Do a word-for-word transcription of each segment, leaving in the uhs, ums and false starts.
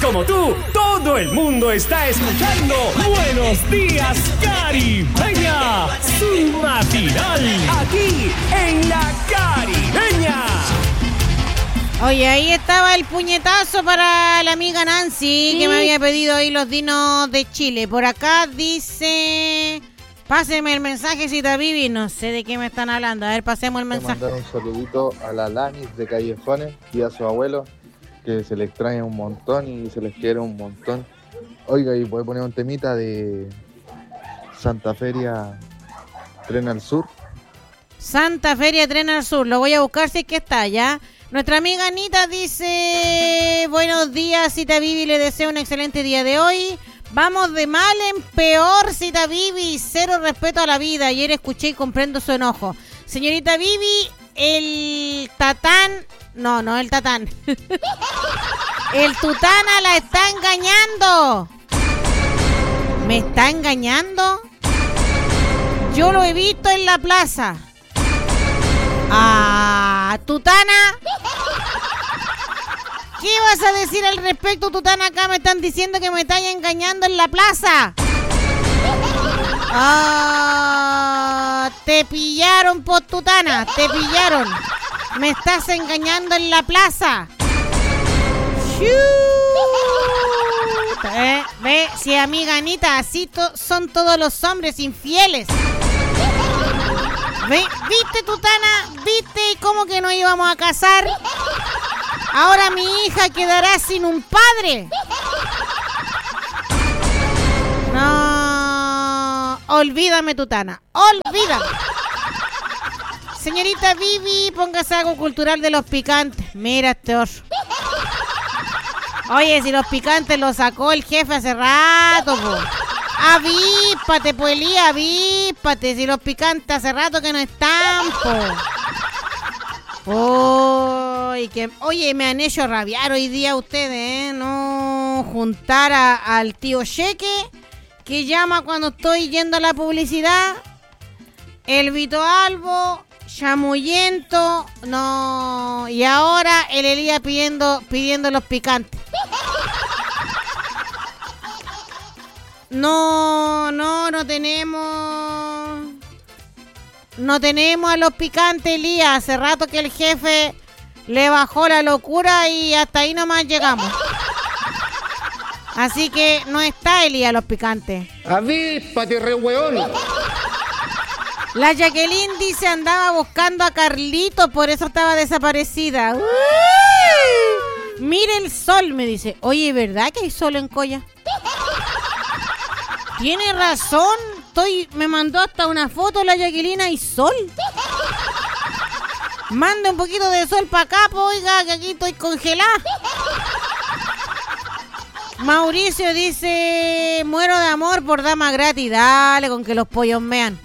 como tú, todo el mundo está escuchando Buenos Días, Caribeña, su matinal, aquí en La Caribeña. Oye, ahí estaba el puñetazo para la amiga Nancy, ¿sí? Que me había pedido ahí los dinos de Chile. Por acá dice... Páseme el mensaje, Cita Vivi. No sé de qué me están hablando. A ver, pasemos el mensaje. Mandar un saludito a la Lanis de Callejones y a su abuelo, que se le extraña un montón y se les quiere un montón. Oiga, y puede poner un temita de Santa Feria Tren al Sur. Santa Feria Tren al Sur. Lo voy a buscar si es que está, ¿ya? Nuestra amiga Anita dice... Buenos días, Cita Vivi. Le deseo un excelente día de hoy. Vamos de mal en peor, Cita Vivi. Cero respeto a la vida. Ayer escuché y comprendo su enojo. Señorita Vivi, el tatán... No, no el tatán. El tutana la está engañando. ¿Me está engañando? Yo lo he visto en la plaza. Ah, tutana. ¿Qué vas a decir al respecto, tutana? Acá me están diciendo que me están engañando en la plaza. Ah, te pillaron, por tutana, te pillaron. Me estás engañando en la plaza. Eh, ve, si amiga Anita, así to- son todos los hombres infieles. Ve, ¿viste, tutana? ¿Viste cómo que nos íbamos a casar? Ahora mi hija quedará sin un padre. No, olvídame, tutana, olvídame. Señorita Vivi, póngase algo cultural de los picantes. Mira este oso. Oye, si los picantes los sacó el jefe hace rato, po. Avíspate, pues, Elías, avíspate. Si los picantes hace rato que no están, po. Oye, que, oye, me han hecho rabiar hoy día ustedes, ¿eh? No juntar a, al tío Cheque, que llama cuando estoy yendo a la publicidad. El Vito Albo... Chamuyento, no, y ahora el Elías pidiendo, pidiendo los picantes. No, no, no tenemos, no tenemos a los picantes, Elías. Hace rato que el jefe le bajó la locura y hasta ahí nomás llegamos. Así que no está, Elías, los picantes. Avíspate, re hueón. La Jacqueline dice andaba buscando a Carlito, por eso estaba desaparecida. Uy, mire el sol, me dice. Oye, ¿verdad que hay sol en Coya? Tiene razón. Estoy, me mandó hasta una foto la Jacqueline, hay sol. Mande un poquito de sol para acá, po, oiga, que aquí estoy congelada. Mauricio dice, muero de amor por dama gratis. Dale, con que los pollos mean.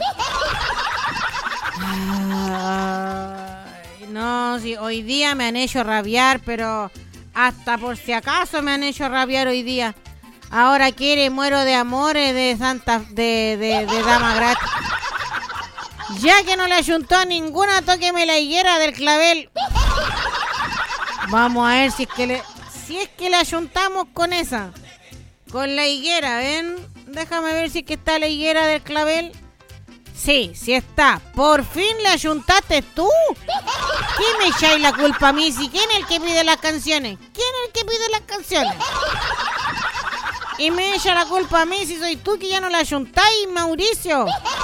Ay, no, sí, hoy día me han hecho rabiar, pero hasta por si acaso me han hecho rabiar hoy día. Ahora quiere muero de amores de Santa, de, de, de dama gratis. Ya que no le ayuntó a ninguna, tóqueme la higuera del clavel. Vamos a ver si es que le, si es que le ayuntamos con esa, con la higuera, ¿ven? Déjame ver si es que está la higuera del clavel. Sí, sí está. Por fin le ayuntaste tú. ¿Quién me echáis la culpa a mí? Si ¿quién es el que pide las canciones? ¿Quién es el que pide las canciones? Y me echa la culpa a mí si soy tú que ya no la ayuntáis, Mauricio.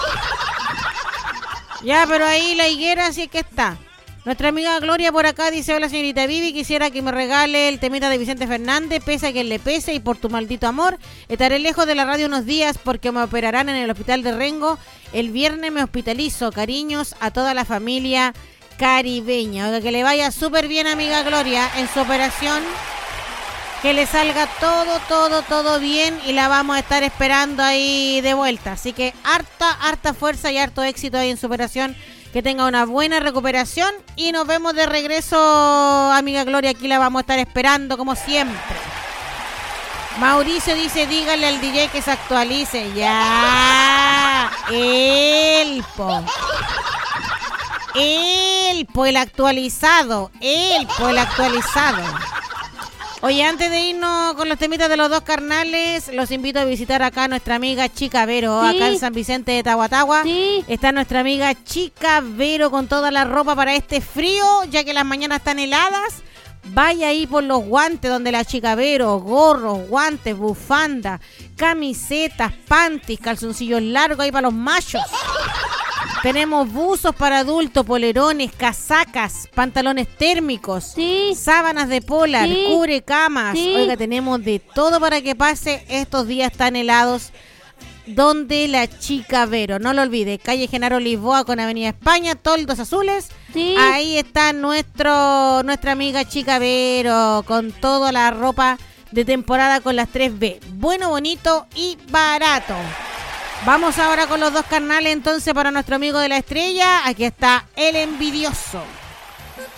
Ya, pero ahí la higuera sí es que está. Nuestra amiga Gloria por acá dice, hola señorita Vivi, quisiera que me regale el temita de Vicente Fernández, pese a quien le pese y por tu maldito amor. Estaré lejos de la radio unos días porque me operarán en el hospital de Rengo. El viernes me hospitalizo. Cariños a toda la familia caribeña. Oiga, que le vaya súper bien, amiga Gloria, en su operación. Que le salga todo, todo, todo bien y la vamos a estar esperando ahí de vuelta. Así que harta, harta fuerza y harto éxito ahí en su operación. Que tenga una buena recuperación y nos vemos de regreso, amiga Gloria. Aquí la vamos a estar esperando como siempre. Mauricio dice, dígale al D J que se actualice. Ya. El po. El po, el actualizado. El po, el actualizado. Oye, antes de irnos con los temitas de los dos carnales, los invito a visitar acá a nuestra amiga Chica Vero, Sí. acá en San Vicente de Tahuatahua. Sí. Está nuestra amiga Chica Vero con toda la ropa para este frío, ya que las mañanas están heladas. Vaya ahí por los guantes donde la Chica Vero, gorros, guantes, bufanda, camisetas, panties, calzoncillos largos ahí para los machos. Tenemos buzos para adultos, polerones, casacas, pantalones térmicos, Sí. sábanas de polar, Sí. cubrecamas. Sí. Oiga, tenemos de todo para que pase estos días tan helados. Donde la Chica Vero, no lo olvide, calle Genaro Lisboa con Avenida España, Toldos Azules. Sí. Ahí está nuestro nuestra amiga Chica Vero con toda la ropa de temporada con las tres B. Bueno, bonito y barato. Vamos ahora con los dos carnales entonces para nuestro amigo de la estrella. Aquí está el envidioso.